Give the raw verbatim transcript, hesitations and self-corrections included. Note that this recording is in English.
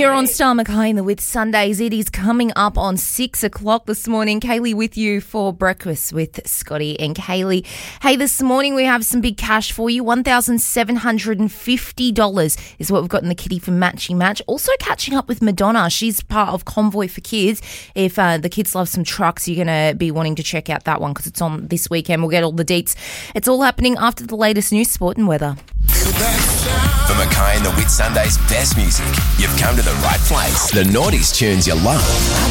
You're on Star Mackay with Sundays. It is coming up on six o'clock this morning. Kaylee with you for breakfast with Scotty and Kaylee. Hey, this morning we have some big cash for you. one thousand seven hundred fifty dollars is what we've got in the kitty from Matchy Match. Also catching up with Madonna. She's part of Convoy for Kids. If uh, the kids love some trucks, you're going to be wanting to check out that one because it's on this weekend. We'll get all the deets. It's all happening after the latest news, sport and weather. For Mackay and the Whit Sunday's best music, you've come to the right place. The Naughties tunes you love.